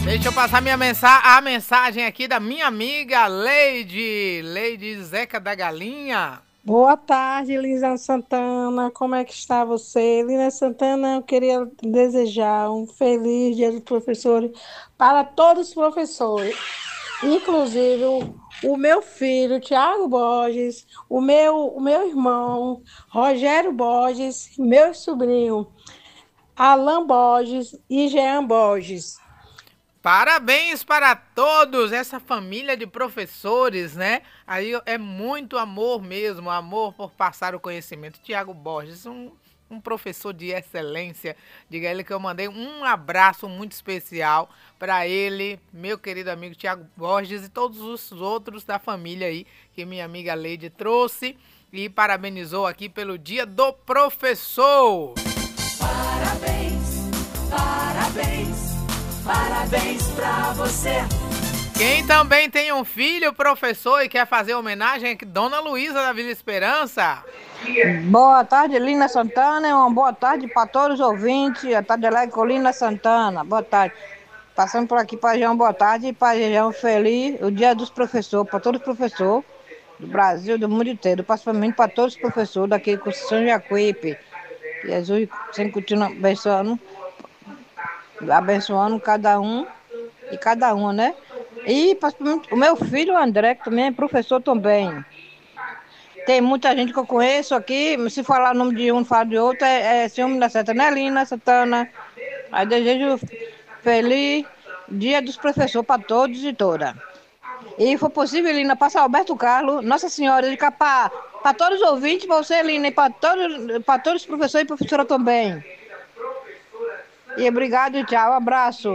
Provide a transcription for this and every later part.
Deixa eu passar a mensagem aqui da minha amiga Leide Zeca da Galinha. Boa tarde, Lina Santana. Como é que está você? Lina Santana, eu queria desejar um feliz Dia dos Professores para todos os professores, inclusive o meu filho, Tiago Borges, o meu irmão, Rogério Borges, meu sobrinho, Alan Borges e Jean Borges. Parabéns para todos, essa família de professores, né? Aí é muito amor mesmo, amor por passar o conhecimento. Tiago Borges, um professor de excelência. Diga a ele que eu mandei um abraço muito especial para ele, meu querido amigo Tiago Borges e todos os outros da família aí que minha amiga Leide trouxe e parabenizou aqui pelo Dia do Professor. Parabéns, parabéns. Parabéns pra você. Quem também tem um filho professor e quer fazer homenagem é Dona Luísa da Vila Esperança. Boa tarde, Lina Santana. Uma boa tarde para todos os ouvintes. A tarde lá com Lina Santana. Boa tarde. Passando por aqui para João, boa tarde. E para João, feliz o Dia dos Professores, para todos os professores do Brasil, do mundo inteiro. Principalmente para todos os professores daqui com São Jacuípe. Jesus sempre continua abençoando cada um e cada uma, né? E principalmente o meu filho André, que também é professor também. Tem muita gente que eu conheço aqui, se falar o nome de um, falar de outro, é ciúme da certa, né, Lina Santana? Aí desejo feliz Dia dos Professores para todos e todas. E for possível, Lina, passa Alberto Carlos, Nossa Senhora de Capá, para todos os ouvintes, para você, Lina, e para todos os professores e professoras também. E obrigado e tchau, abraço.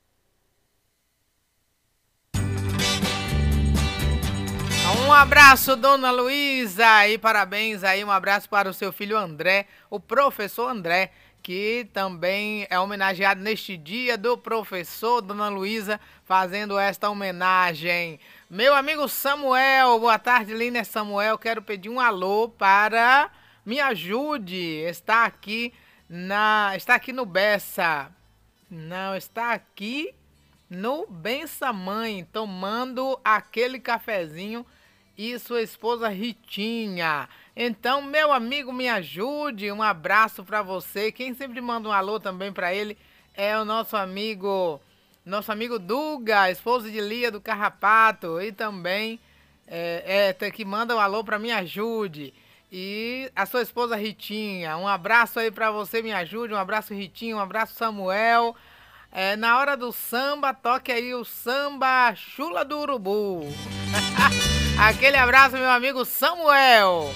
Um abraço, Dona Luísa, e parabéns aí, um abraço para o seu filho André, o professor André, que também é homenageado neste Dia do Professor, Dona Luísa, fazendo esta homenagem. Meu amigo Samuel, boa tarde, Lina Samuel, quero pedir um alô para Me Ajude, está aqui no Bessa. Não, está aqui no Bença Mãe, tomando aquele cafezinho e sua esposa Ritinha. Então, meu amigo, Me Ajude, um abraço para você. Quem sempre manda um alô também para ele é o nosso amigo Duga, esposo de Lia do Carrapato, e também que manda um alô para Me Ajude. E a sua esposa Ritinha, um abraço aí pra você, Me Ajude, um abraço Ritinha, um abraço Samuel. Na hora do samba, toque aí o samba Chula do Urubu. Aquele abraço, meu amigo Samuel.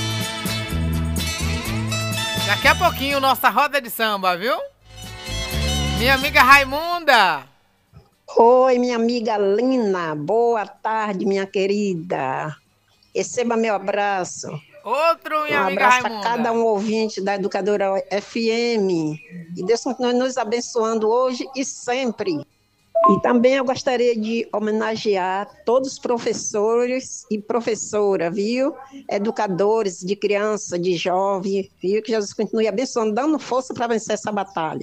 Daqui a pouquinho, nossa roda de samba, viu? Minha amiga Raimunda. Oi, minha amiga Lina, boa tarde, minha querida. Receba meu abraço. Outro, minha Um amiga abraço Raimunda. a cada um ouvinte da Educadora FM. E Deus continue nos abençoando hoje e sempre. E também eu gostaria de homenagear todos os professores e professoras, viu? Educadores de criança, de jovem, viu? Que Jesus continue abençoando, dando força para vencer essa batalha.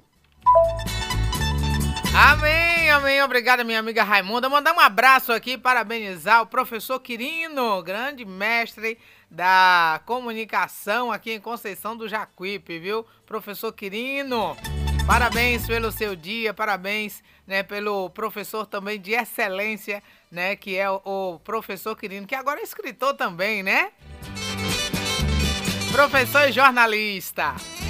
Amém, amém. Obrigada, minha amiga Raimunda. Mandar um abraço aqui, parabenizar o professor Quirino, grande mestre da comunicação aqui em Conceição do Jacuípe, viu? Professor Quirino, parabéns pelo seu dia, parabéns, né, pelo professor também de excelência, né, que é o professor Quirino, que agora é escritor também, né? Professor e jornalista.